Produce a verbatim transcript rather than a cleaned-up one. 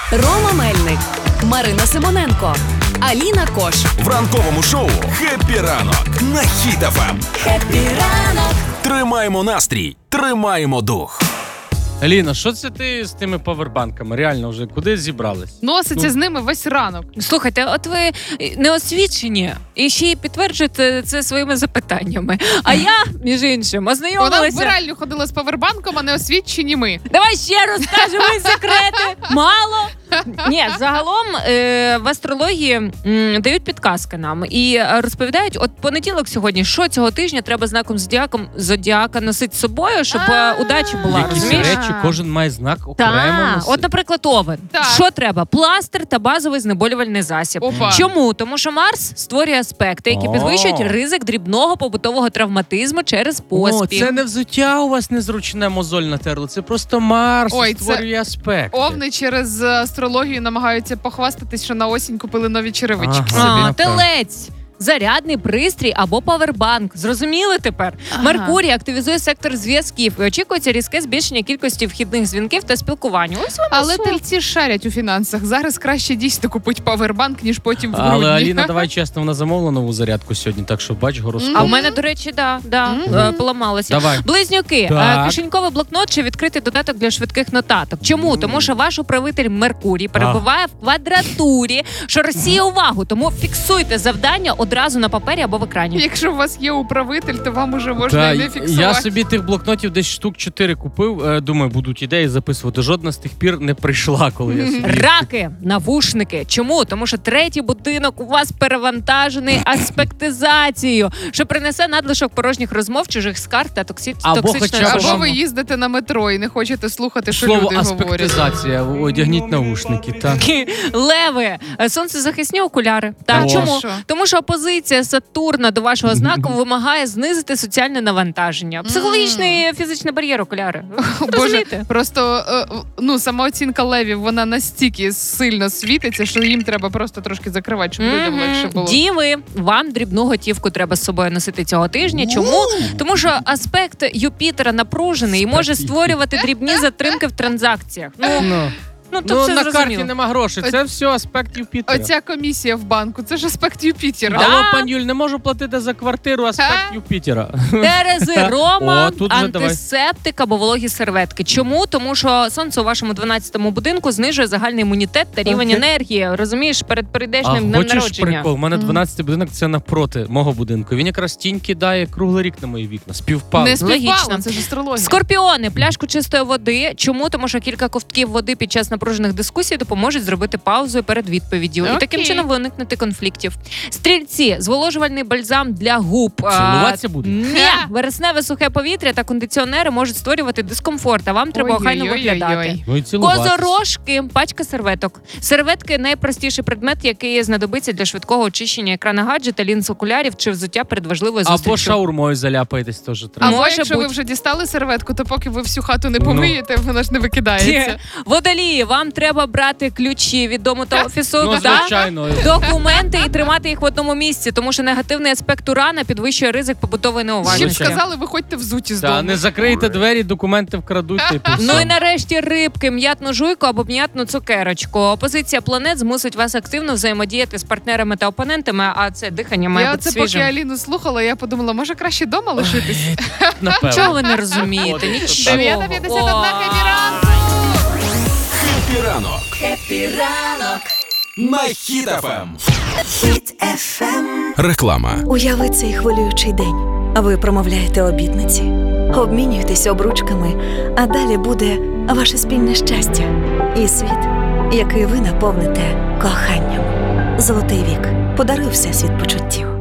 Рома Мельник, Марина Симоненко, Аліна Кош. В ранковому шоу «Хеппі ранок» на Хіт еф ем. Хеппі ранок. Тримаємо настрій, тримаємо дух. Аліна, що це ти з тими павербанками? Реально вже куди зібрались? Носиться з ними весь ранок. Слухайте, от ви неосвічені і ще й підтверджуєте це своїми запитаннями. А я, між іншим, Вона в ознайомилася... вбиральню ходила з павербанком, а не освічені ми. Давай ще розкажемо секрети. Мало? Ні, загалом е, в астрології м, дають підказки нам і розповідають, от понеділок сьогодні, що цього тижня треба знаком зодіаком, зодіака носити з собою, щоб е, удача була, Якісь розумієш? речі, кожен має знак окремо Так, носити. от, наприклад, овен. Так. Що треба? Пластир та базовий знеболювальний засіб. Опа. Чому? Тому що Марс створює аспекти, які О. підвищують ризик дрібного побутового травматизму через О, поспіх. це не взуття у вас незручне мозоль натерли, це просто Марс Ой, це створює аспекти. Овни через астрологію намагаються похвастатись, що на осінь купили нові черевички Ага. собі. А, телець. Зарядний пристрій або павербанк. Зрозуміли тепер? Ага. Меркурій активізує сектор зв'язків і очікується різке збільшення кількості вхідних дзвінків та спілкування. Ось воно Але все. тельці шарять у фінансах. Зараз краще дійсно купити павербанк, ніж потім в грудні. Але Аліна, давай чесно, вона замовила нову зарядку сьогодні, так що бач гороскоп. А в мене, до речі, да, да, Мгм. е, поламалося. Давай. Близнюки. Так. Е, Кишеньковий блокнот чи відкритий додаток для швидких нотаток. Чому? Тому що ваш управитель Меркурій перебуває в квадратурі, що розсіє увагу. Тому фіксуйте завдання одразу на папері або в екрані. Якщо у вас є управитель, то вам уже можна Та, і не фіксувати. я собі тих блокнотів десь штук чотири купив. Е, Думаю, будуть ідеї записувати. Жодна з тих пір не прийшла, коли я собі... Раки, навушники. Чому? Тому що третій будинок у вас перевантажений аспектизацією, що принесе надлишок порожніх розмов, чужих скарг та токсі... Або токсичної хоча б розмови. Або ви їздите на метро і не хочете слухати, що Слово люди говорять. аспектизація. Одягніть наушники. Та. Леви, сонцезахисні окуляри. Так, О. чому? Що? Тому що опозиція Сатурна до вашого знаку вимагає знизити соціальне навантаження. Психологічний і фізичний бар'єр окуляри. Боже, Розумієте? просто е, ну, самооцінка левів, вона настільки сильно світиться, що їм треба просто трошки закривати, щоб людям Мгм. легше було. Діви, вам дрібну готівку треба з собою носити цього тижня. Чому? Тому що аспект Юпітера напружений і може Аспект створювати дрібні затримки в транзакціях. Ну, Ну, ну то ну все на карті зрозуміло. нема грошей. Це все аспект Юпітера. Оця комісія в банку, це ж аспект Юпітера. Да. Алло, пан Юль, не можу платити за квартиру, аспект Ха? Юпітера. Терези, Рома, О, тут вже давай. антисептик або вологі серветки. Чому? Тому що сонце у вашому дванадцятому будинку знижує загальний імунітет та рівень Окей. енергії. Розумієш, перед А перейдешним днем хочеш народження. прикол? У мене дванадцятий будинок, це навпроти мого будинку. Він якраз тінь кидає круглий рік на мої вікна. Співпало. Не співпало, Логічно. це ж астрологія. Скорпіони, пляшку чистої води. Чому? Тому що кілька ковтків води під час напружених дискусій допоможуть зробити паузу перед відповіддю. І таким Окей. чином уникнути конфліктів. Стрільці, зволожувальний бальзам для губ. Цілуватися А, буде? Ні, вересневе сухе повітря та кондиціонери можуть створювати дискомфорт, а вам треба охайно Ой-ой-ой-ой-ой. виглядати. Ну і цілуватися. Козорожки, пачка серветок. Серветки – найпростіший предмет, який знадобиться для швидкого очищення екрана гаджета, лінз окулярів чи взуття перед важливою зустрічю. Або шаурмою заляпаєтесь теж треба. Або Може якщо ви бути. вже дістали серветку, то поки ви всю хату не Ну. помиєте, вона ж не викидається. Водолії, вам треба брати ключі від дому та офісу, Ну, та звичайно. документи і тримати їх в одному місці, тому що негативний аспект урана підвищує ризик побутової Ще б неуважності. Звичайно. сказали, виходьте взуті з Та дому. не закрийте двері, документи вкрадуть, типу. Ну все. і нарешті рибки, м'ятну жуйку або м'ятну цукерочку. Опозиція планет змусить вас активно взаємодіяти з партнерами та опонентами, а це дихання має Я бути оце поки свіжим. Аліну слухала, я подумала, може краще вдома лишитись? Напевно. Чого ви не розумієте? Нічого. дев'ята п'ятдесят одна, О. хеппі ранку! «Хеппі ранок» Хеппі ранок. на Хіт еф ем. Хіт еф ем. Реклама. Уяви цей хвилюючий день. Ви промовляєте обітниці, обмінюєтеся обручками, а далі буде ваше спільне щастя і світ, який ви наповните коханням. Золотий вік. Подаруй всесвіт почуттів.